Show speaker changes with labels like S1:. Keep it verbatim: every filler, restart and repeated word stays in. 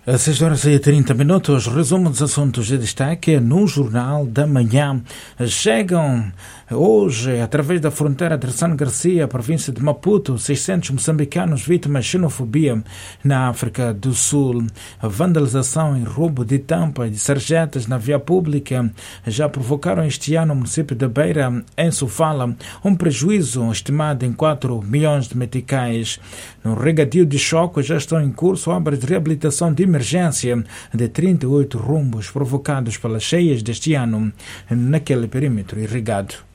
S1: Às seis horas e trinta minutos, resumo dos assuntos de destaque no Jornal da Manhã. Chegam hoje, através da fronteira de San Garcia, província de Maputo, seiscentos moçambicanos vítimas de xenofobia na África do Sul. A vandalização e roubo de tampas de sarjetas na via pública já provocaram este ano no município de Beira, em Sofala, um prejuízo estimado em quatro milhões de meticais. No regadio de choque já estão em curso obras de reabilitação de emergência de trinta e oito rumbos provocados pelas cheias deste ano naquele perímetro irrigado.